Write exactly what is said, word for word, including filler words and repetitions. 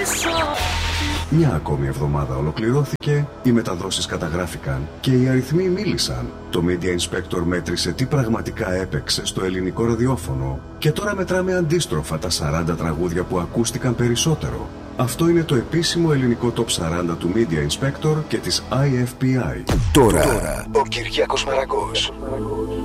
Μια ακόμη εβδομάδα ολοκληρώθηκε, οι μεταδόσεις καταγράφηκαν και οι αριθμοί μίλησαν. Το Media Inspector μέτρησε τι πραγματικά έπαιξε στο ελληνικό ραδιόφωνο και τώρα μετράμε αντίστροφα τα σαράντα τραγούδια που ακούστηκαν περισσότερο. Αυτό είναι το επίσημο ελληνικό Top σαράντα του Media Inspector και της άι εφ πι άι. Τώρα, Τώρα ο Κυριάκος Μαραγκός.